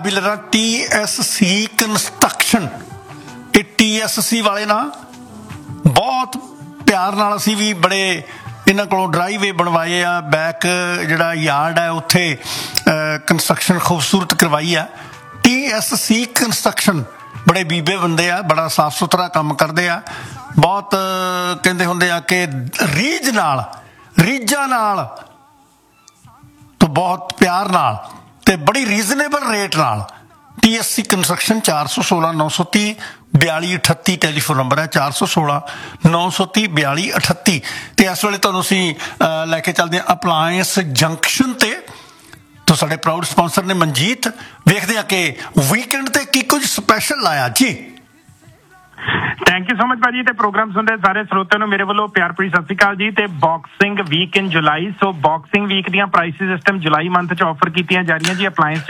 ਮੋਡੂਲਰ TSC construction. ਇਹ TSC ਵਾਲੇ ਨਾ ਬਹੁਤ ਪਿਆਰ ਨਾਲ ਅਸੀਂ ਵੀ ਬੜੇ ਇਹਨਾਂ ਕੋਲੋਂ ਡਰਾਈਵੇ ਬਣਵਾਏ ਆ, ਬੈਕ ਜਿਹੜਾ ਯਾਰਡ ਹੈ ਉੱਥੇ ਕੰਸਟਰਕਸ਼ਨ ਖੂਬਸੂਰਤ ਕਰਵਾਈ ਆ। TSC ਕੰਸਟਰਕਸ਼ਨ ਬੜੇ ਬੀਬੇ ਬੰਦੇ ਆ, ਬੜਾ ਸਾਫ ਸੁਥਰਾ ਕੰਮ ਕਰਦੇ ਆ। ਬਹੁਤ ਕਹਿੰਦੇ ਹੁੰਦੇ ਆ ਕਿ ਰੀਝਾਂ ਨਾਲ ਤੇ ਬਹੁਤ ਪਿਆਰ ਨਾਲ ਤੇ ਬੜੀ ਰੀਜ਼ਨੇਬਲ ਰੇਟ ਨਾਲ। TSC ਕੰਸਟਰਕਸ਼ਨ 416 930 4238 ਟੈਲੀਫੋਨ ਨੰਬਰ ਹੈ, 416 930 4238। ਤੇ ਇਸ ਵੇਲੇ ਤੁਹਾਨੂੰ ਅਸੀਂ ਲੈ ਕੇ ਚੱਲਦੇ ਹਾਂ ਅਪਲਾਇੰਸ ਜੰਕਸ਼ਨ ਤੇ। ਤਾਂ ਸਾਡੇ ਪ੍ਰਾਊਡ ਸਪਾਂਸਰ ਨੇ ਮਨਜੀਤ। ਵੇਖਦੇ ਆ ਕਿ ਵੀਕਐਂਡ ਤੇ ਕੀ ਕੁਝ ਸਪੈਸ਼ਲ ਲਾਇਆ ਜੀ। ਥੈਂਕ ਯੂ ਸੋ ਮਚ ਭਾਜੀ। ਤੇ ਪ੍ਰੋਗਰਾਮ ਸੁਣਦੇ ਸਾਰੇ ਸਰੋਤਿਆਂ ਨੂੰ ਮੇਰੇ ਵੱਲੋਂ ਪਿਆਰ ਭਰੀ ਸਤਿ ਸ਼੍ਰੀ ਅਕਾਲ ਜੀ। ਤੇ ਬਾਕਸਿੰਗ ਵੀਕ ਇਨ ਜੁਲਾਈ, ਸੋ ਬਾਕਸਿੰਗ ਵੀਕ ਦੀਆਂ ਪ੍ਰਾਈਸਿਸ ਇਸ ਟਾਈਮ ਜੁਲਾਈ ਮੰਥ 'ਚ ਆਫਰ ਕੀਤੀਆਂ ਜਾ ਰਹੀਆਂ ਜੀ ਅਪਲਾਇੰਸ